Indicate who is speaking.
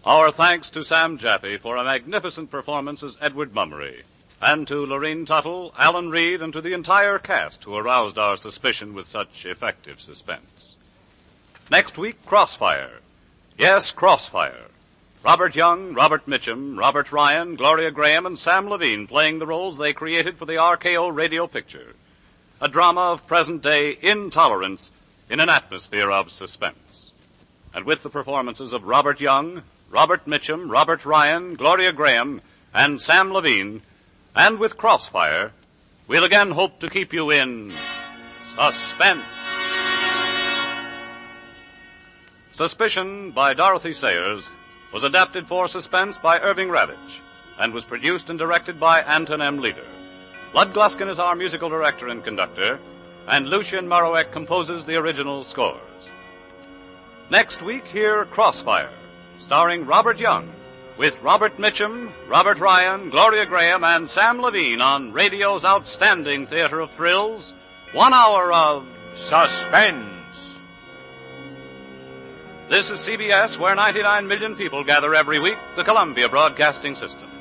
Speaker 1: Our thanks to Sam Jaffe for a magnificent performance as Edward Mummery, and to Lorene Tuttle, Alan Reed, and to the entire cast who aroused our suspicion with such effective suspense. Next week, Crossfire. Yes, Crossfire. Robert Young, Robert Mitchum, Robert Ryan, Gloria Graham, and Sam Levine playing the roles they created for the RKO radio picture. A drama of present-day intolerance in an atmosphere of suspense. And with the performances of Robert Young, Robert Mitchum, Robert Ryan, Gloria Graham, and Sam Levine, and with Crossfire, we'll again hope to keep you in suspense. Suspicion by Dorothy Sayers was adapted for suspense by Irving Ravitch and was produced and directed by Anton M. Leader. Lud Gluskin is our musical director and conductor, and Lucien Moraweck composes the original scores. Next week, hear Crossfire, starring Robert Young, with Robert Mitchum, Robert Ryan, Gloria Graham, and Sam Levine on radio's outstanding theater of thrills, 1 hour of suspense. This is CBS, where 99 million people gather every week, the Columbia Broadcasting System.